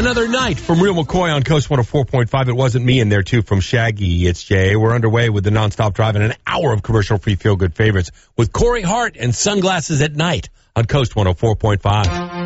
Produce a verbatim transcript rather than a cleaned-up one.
Another night from Real McCoy on Coast one oh four point five. It wasn't me in there, too, from Shaggy. It's Jay. We're underway with the nonstop drive and an hour of commercial-free feel-good favorites with Corey Hart and Sunglasses at Night on Coast one oh four point five.